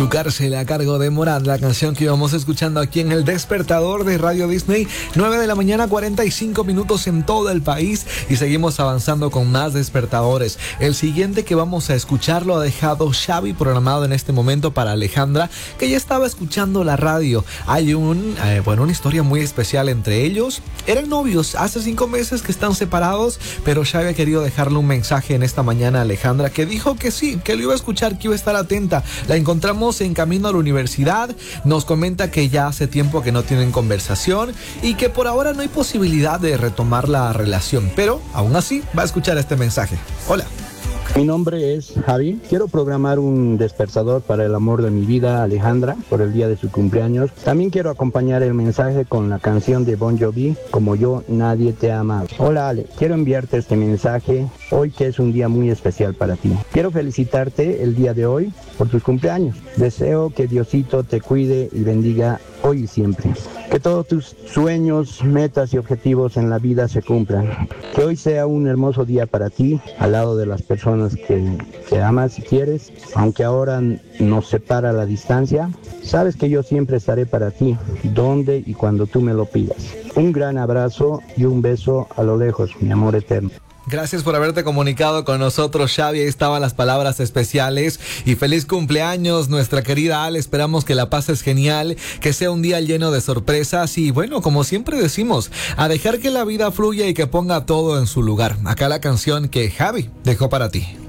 Cárcel a cargo de Morad, la canción que íbamos escuchando aquí en El Despertador de Radio Disney. 9 de la mañana, 45 minutos en todo el país, y seguimos avanzando con más despertadores. El siguiente que vamos a escuchar lo ha dejado Xavi programado en este momento para Alejandra, que ya estaba escuchando la radio. Hay una historia muy especial entre ellos. Eran novios hace 5 meses que están separados, pero Xavi ha querido dejarle un mensaje en esta mañana a Alejandra, que dijo que sí, que lo iba a escuchar, que iba a estar atenta. La encontramos en camino a la universidad. Nos comenta que ya hace tiempo que no tienen conversación y que por ahora no hay posibilidad de retomar la relación, pero aún así va a escuchar este mensaje. Hola. Mi nombre es Javi. Quiero programar un despertador para el amor de mi vida, Alejandra, por el día de su cumpleaños. También quiero acompañar el mensaje con la canción de Bon Jovi, Como yo, nadie te ha amado. Hola Ale, quiero enviarte este mensaje hoy, que es un día muy especial para ti. Quiero felicitarte el día de hoy por tus cumpleaños. Deseo que Diosito te cuide y bendiga hoy y siempre. Que todos tus sueños, metas y objetivos en la vida se cumplan. Que hoy sea un hermoso día para ti, al lado de las personas que amas y quieres. Aunque ahora nos separa la distancia, sabes que yo siempre estaré para ti, donde y cuando tú me lo pidas. Un gran abrazo y un beso a lo lejos, mi amor eterno. Gracias por haberte comunicado con nosotros, Xavi. Ahí estaban las palabras especiales. Y feliz cumpleaños, nuestra querida Ale. Esperamos que la pases genial, que sea un día lleno de sorpresas. Y bueno, como siempre decimos, a dejar que la vida fluya y que ponga todo en su lugar. Acá la canción que Javi dejó para ti.